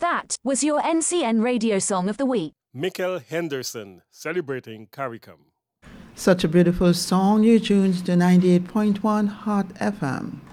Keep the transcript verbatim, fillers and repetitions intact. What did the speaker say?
That was your N C N radio song of the week. Michael Henderson, celebrating CARICOM. Such a beautiful song. You tuned to ninety-eight point one Hot F M.